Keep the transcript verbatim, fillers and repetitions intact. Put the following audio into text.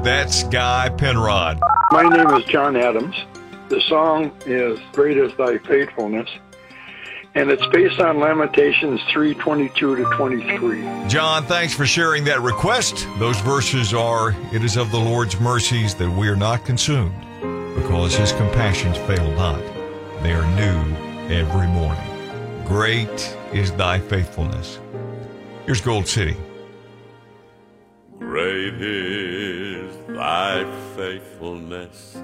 That's Guy Penrod. My name is John Adams. The song is Great Is Thy Faithfulness, and it's based on Lamentations three twenty-two to twenty-three. John, thanks for sharing that request. Those verses are, "It is of the Lord's mercies that we are not consumed, because his compassions fail not. They are new every morning. Great is thy faithfulness." Here's Gold City. Great is thy faithfulness.